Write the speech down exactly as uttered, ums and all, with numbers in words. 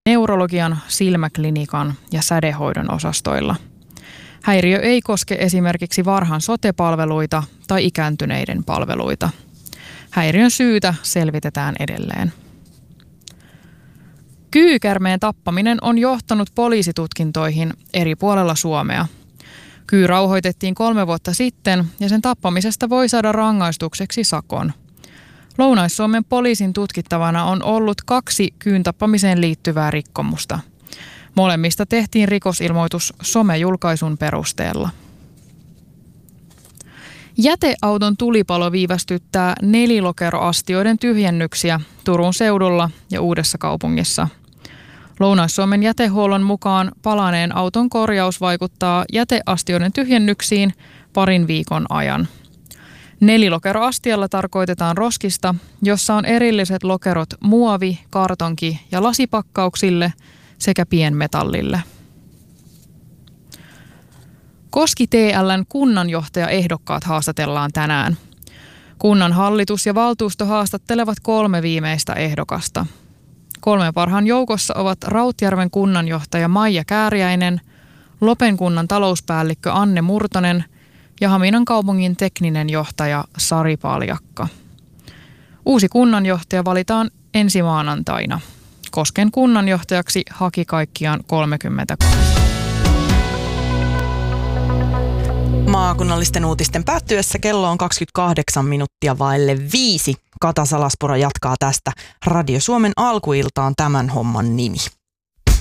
neurologian, silmäklinikan ja sädehoidon osastoilla. Häiriö ei koske esimerkiksi varhan sote-palveluita tai ikääntyneiden palveluita. Häiriön syytä selvitetään edelleen. Kyykärmeen tappaminen on johtanut poliisitutkintoihin eri puolella Suomea. Kyy rauhoitettiin kolme vuotta sitten ja sen tappamisesta voi saada rangaistukseksi sakon. Lounais-Suomen poliisin tutkittavana on ollut kaksi kyyn tappamiseen liittyvää rikkomusta. Molemmista tehtiin rikosilmoitus somejulkaisun perusteella. Jäteauton tulipalo viivästyttää nelilokeroastioiden tyhjennyksiä Turun seudulla ja Uudessakaupungissa. Lounais-Suomen jätehuollon mukaan palaneen auton korjaus vaikuttaa jäteastioiden tyhjennyksiin parin viikon ajan. Nelilokeroastialla tarkoitetaan roskista, jossa on erilliset lokerot muovi-, kartonki- ja lasipakkauksille sekä pienmetallille. Koski T L:n kunnanjohtajaehdokkaat haastatellaan tänään. Kunnan hallitus ja valtuusto haastattelevat kolme viimeistä ehdokasta. Kolmen parhaan joukossa ovat Rautjärven kunnanjohtaja Maija Kääriäinen, Lopen kunnan talouspäällikkö Anne Murtonen ja Haminan kaupungin tekninen johtaja Sari Paljakka. Uusi kunnanjohtaja valitaan ensi maanantaina. Kosken kunnanjohtajaksi haki kaikkiaan kolmekymmentäkaksi. Maakunnallisten uutisten päättyessä kello on kaksikymmentäkahdeksan minuuttia vaille viisi. Kata Salaspuro jatkaa tästä. Radio Suomen alkuiltaan tämän homman nimi.